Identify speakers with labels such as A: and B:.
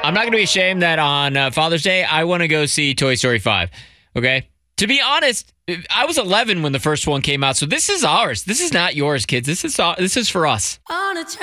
A: I'm not going to be ashamed that on Father's Day, I want to go see Toy Story 5. Okay? To be honest, I was 11 when the first one came out, so this is ours. This is not yours, kids. This is for us.